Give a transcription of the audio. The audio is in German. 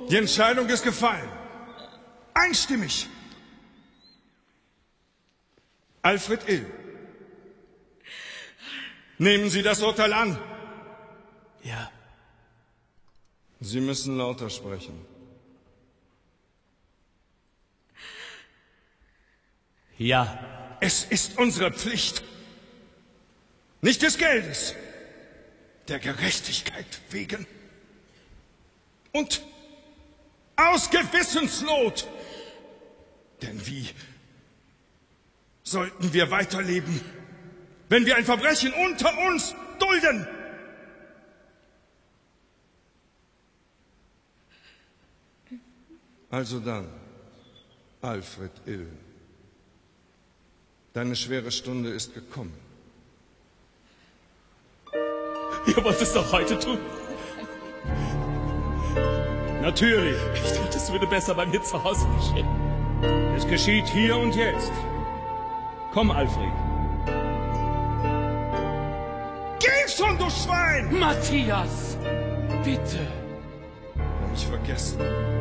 Die Entscheidung ist gefallen. Einstimmig. Alfred Ill. Nehmen Sie das Urteil an. Ja. Sie müssen lauter sprechen. Ja. Es ist unsere Pflicht. Nicht des Geldes. Der Gerechtigkeit wegen. Und aus Gewissensnot. Denn wie sollten wir weiterleben, wenn wir ein Verbrechen unter uns dulden? Also dann, Alfred Ill, deine schwere Stunde ist gekommen. Ihr wollt es doch heute tun. Natürlich. Ich dachte, es würde besser bei mir zu Hause geschehen. Es geschieht hier und jetzt. Komm, Alfred. Geh schon, du Schwein! Matthias, bitte. Hab ich vergessen.